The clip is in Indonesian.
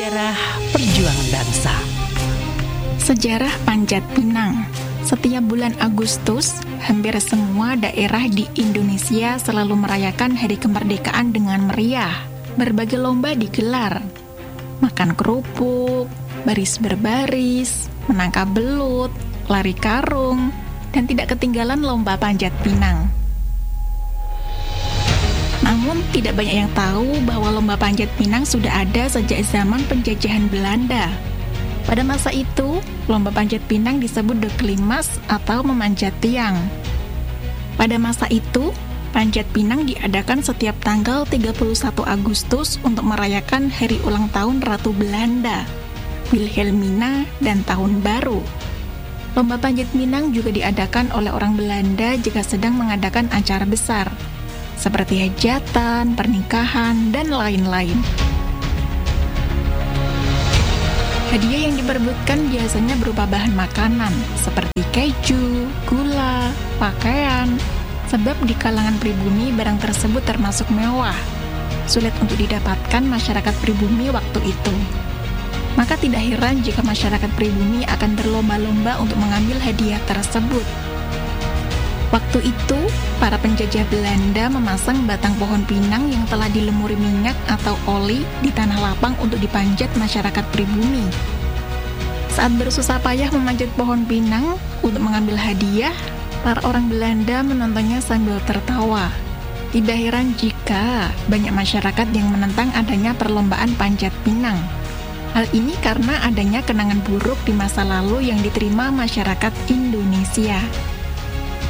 Sejarah Perjuangan Bangsa. Sejarah Panjat Pinang. Setiap bulan Agustus, hampir semua daerah di Indonesia selalu merayakan Hari Kemerdekaan dengan meriah. Berbagai lomba digelar. Makan kerupuk, baris berbaris, menangkap belut, lari karung, dan tidak ketinggalan lomba panjat pinang. Namun, tidak banyak yang tahu bahwa lomba panjat pinang sudah ada sejak zaman penjajahan Belanda. Pada masa itu, lomba panjat pinang disebut deklimas atau memanjat tiang. Pada masa itu, panjat pinang diadakan setiap tanggal 31 Agustus untuk merayakan hari ulang tahun Ratu Belanda, Wilhelmina, dan Tahun Baru. Lomba panjat pinang juga diadakan oleh orang Belanda jika sedang mengadakan acara besar, seperti hajatan, pernikahan, dan lain-lain. Hadiah yang diperebutkan biasanya berupa bahan makanan, seperti keju, gula, pakaian, sebab di kalangan pribumi barang tersebut termasuk mewah, sulit untuk didapatkan masyarakat pribumi waktu itu. Maka tidak heran jika masyarakat pribumi akan berlomba-lomba untuk mengambil hadiah tersebut. Waktu itu, para penjajah Belanda memasang batang pohon pinang yang telah dilumuri minyak atau oli di tanah lapang untuk dipanjat masyarakat pribumi. Saat bersusah payah memanjat pohon pinang untuk mengambil hadiah, para orang Belanda menontonnya sambil tertawa. Tidak heran jika banyak masyarakat yang menentang adanya perlombaan panjat pinang. Hal ini karena adanya kenangan buruk di masa lalu yang diterima masyarakat Indonesia.